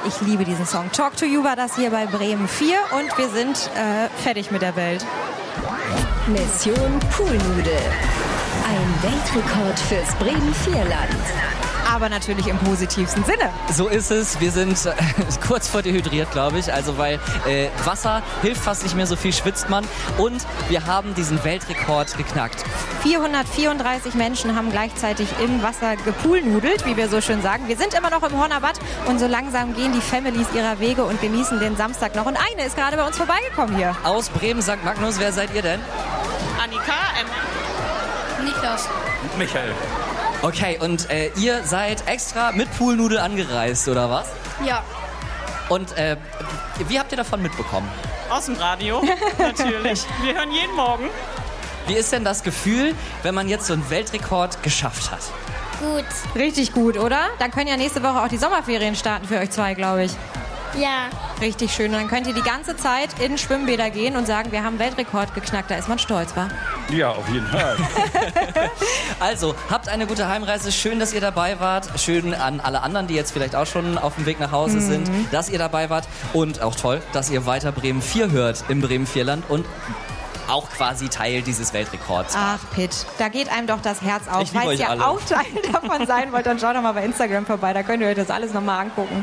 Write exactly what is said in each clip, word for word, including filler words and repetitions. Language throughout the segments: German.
Ich liebe diesen Song. Talk to You war das hier bei Bremen vier und wir sind äh, fertig mit der Welt. Mission Poolnude. Ein Weltrekord fürs Bremen vier Land. Aber natürlich im positivsten Sinne. So ist es. Wir sind äh, kurz vor dehydriert, glaube ich. Also weil äh, Wasser hilft fast nicht mehr, so viel schwitzt man. Und wir haben diesen Weltrekord geknackt. vierhundertvierunddreißig Menschen haben gleichzeitig im Wasser gepoolnudelt, wie wir so schön sagen. Wir sind immer noch im Horner Bad und so langsam gehen die Families ihrer Wege und genießen den Samstag noch. Und eine ist gerade bei uns vorbeigekommen hier. Aus Bremen, Sankt Magnus. Wer seid ihr denn? Annika, Emma. Niklas. Michael. Okay, und äh, ihr seid extra mit Poolnudel angereist, oder was? Ja. Und äh, wie habt ihr davon mitbekommen? Aus dem Radio, natürlich. Wir hören jeden Morgen. Wie ist denn das Gefühl, wenn man jetzt so einen Weltrekord geschafft hat? Gut. Richtig gut, oder? Dann können ja nächste Woche auch die Sommerferien starten für euch zwei, glaube ich. Ja. Richtig schön. Und dann könnt ihr die ganze Zeit in Schwimmbäder gehen und sagen, wir haben Weltrekord geknackt. Da ist man stolz, wa? Ja, auf jeden Fall. Also, habt eine gute Heimreise. Schön, dass ihr dabei wart. Schön an alle anderen, die jetzt vielleicht auch schon auf dem Weg nach Hause mhm. sind, dass ihr dabei wart. Und auch toll, dass ihr weiter Bremen vier hört im Bremen vier Land und auch quasi Teil dieses Weltrekords. Ach, Pitt, da geht einem doch das Herz auf. Falls ihr alle. auch Teil davon sein wollt, dann schaut doch mal bei Instagram vorbei. Da könnt ihr euch das alles nochmal angucken.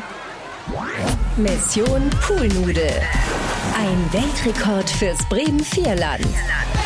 Mission Poolnude. Ein Weltrekord fürs Bremen vier Land.